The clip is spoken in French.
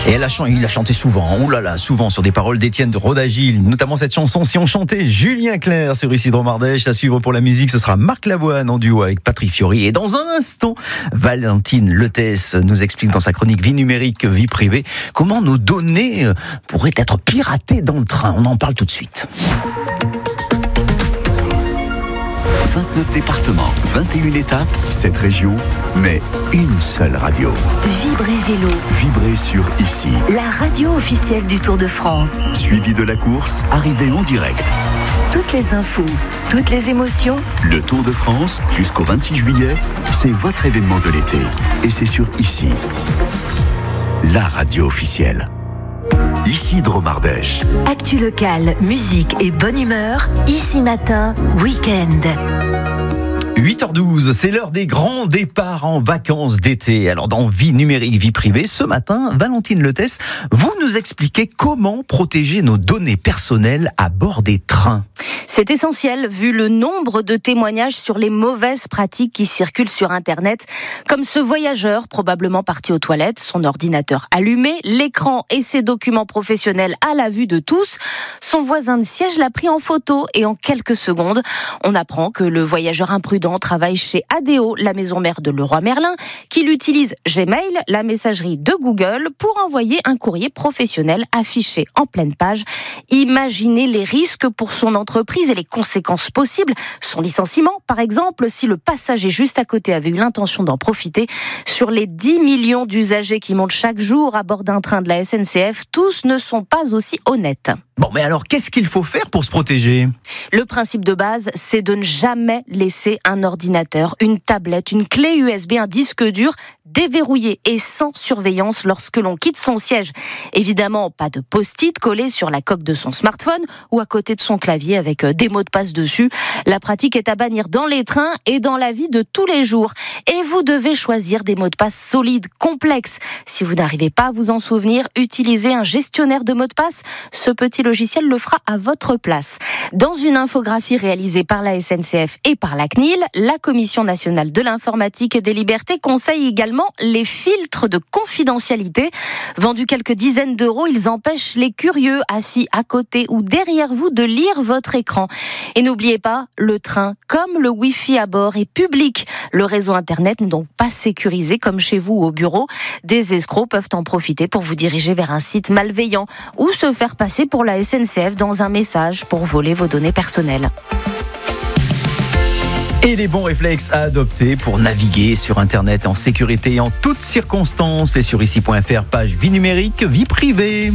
Et il a chanté souvent, souvent sur des paroles d'Étienne de Rodagil, notamment cette chanson Si on chantait Julien Clerc sur ici Dromardèche. À suivre pour la musique, ce sera Marc Lavoine en duo avec Patrick Fiori. Et dans un instant, Valentine Letès nous explique dans sa chronique Vie numérique, vie privée, comment nos données pourraient être piratées dans le train. On en parle tout de suite. 29 départements, 21 étapes, 7 régions, mais une seule radio. Vibrez Vélo. Vibrez sur ici. La radio officielle du Tour de France. Suivi de la course, arrivée en direct. Toutes les infos, toutes les émotions. Le Tour de France, jusqu'au 26 juillet, c'est votre événement de l'été. Et c'est sur ici. La radio officielle. Ici Dromardèche. Actu locale, musique et bonne humeur. Ici Matin, week-end. 8h12, c'est l'heure des grands départs en vacances d'été. Alors dans Vie numérique, vie privée, ce matin, Valentine Letès, vous nous expliquez comment protéger nos données personnelles à bord des trains. C'est essentiel vu le nombre de témoignages sur les mauvaises pratiques qui circulent sur Internet, comme ce voyageur probablement parti aux toilettes, son ordinateur allumé, l'écran et ses documents professionnels à la vue de tous. Son voisin de siège l'a pris en photo et en quelques secondes, on apprend que le voyageur imprudent travaille chez ADO, la maison mère de Leroy Merlin, qu'il utilise Gmail, la messagerie de Google, pour envoyer un courrier professionnel affiché en pleine page. Imaginez les risques pour son entreprise et les conséquences possibles. Son licenciement, par exemple, si le passager juste à côté avait eu l'intention d'en profiter. Sur les 10 millions d'usagers qui montent chaque jour à bord d'un train de la SNCF, tous ne sont pas aussi honnêtes. Bon, mais alors, qu'est-ce qu'il faut faire pour se protéger ? Le principe de base, c'est de ne jamais laisser un ordinateur, une tablette, une clé USB, un disque dur déverrouillé et sans surveillance lorsque l'on quitte son siège. Évidemment, pas de post-it collé sur la coque de son smartphone ou à côté de son clavier avec des mots de passe dessus. La pratique est à bannir dans les trains et dans la vie de tous les jours. Et vous devez choisir des mots de passe solides, complexes. Si vous n'arrivez pas à vous en souvenir, utilisez un gestionnaire de mots de passe. Ce petit logiciel le fera à votre place. Dans une infographie réalisée par la SNCF et par la CNIL, la Commission nationale de l'informatique et des libertés conseille également les filtres de confidentialité. Vendus quelques dizaines d'euros, ils empêchent les curieux assis à côté ou derrière vous de lire votre écran. Et n'oubliez pas, le train, comme le Wi-Fi à bord, est public. Le réseau Internet n'est donc pas sécurisé comme chez vous ou au bureau. Des escrocs peuvent en profiter pour vous diriger vers un site malveillant ou se faire passer pour la SNCF dans un message pour voler vos données personnelles. Et les bons réflexes à adopter pour naviguer sur Internet en sécurité en toutes circonstances. Et sur ici.fr, page vie numérique, vie privée.